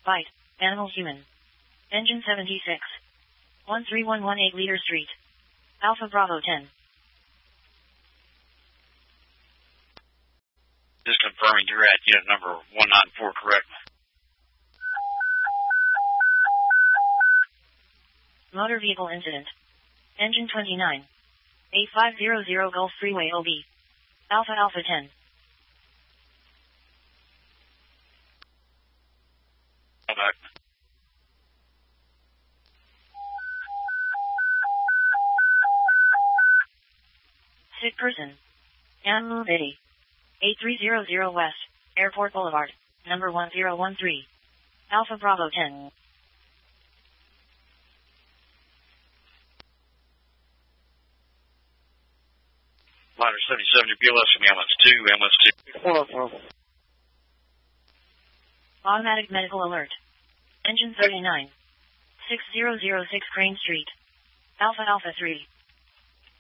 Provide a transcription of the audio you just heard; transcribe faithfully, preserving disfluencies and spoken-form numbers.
Byte, Animal Human. Engine seventy-six. one three one one eight Leader Street. Alpha Bravo ten. Just confirming you're at unit number one ninety-four, correct? Motor vehicle incident. Engine twenty-nine. eight five zero zero Gulf Freeway O B. Alpha Alpha ten. Okay. Sick person. Animal City. eight three zero zero West, Airport Boulevard, number one zero one three. Alpha Bravo ten. Ladder seventy-seven, your B L S from ambulance two, ambulance two. Hello, hello. Automatic medical alert. Engine thirty-nine. six zero zero six Crane Street. Alpha Alpha three.